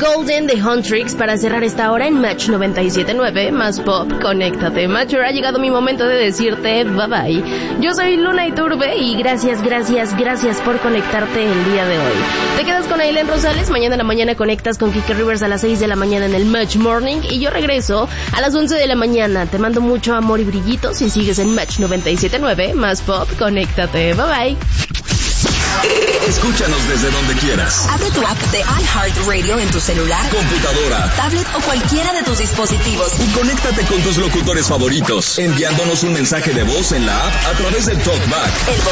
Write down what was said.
Golden de Huntrix para cerrar esta hora en Match 97.9, más pop, conéctate. Matcher, ha llegado mi momento de decirte bye bye. Yo soy Luna Iturbe y gracias por conectarte el día de hoy. Te quedas con Ailén Rosales, mañana en la mañana conectas con Kike Rivers a las 6 de la mañana en el Match Morning y yo regreso a las 11 de la mañana. Te mando mucho amor y brillitos y sigues en Match 97.9, más pop, conéctate. Bye bye. Escúchanos desde donde quieras. Abre tu app de iHeartRadio en tu celular, computadora, tablet o cualquiera de tus dispositivos. Y conéctate con tus locutores favoritos, enviándonos un mensaje de voz en la app a través del TalkBack. El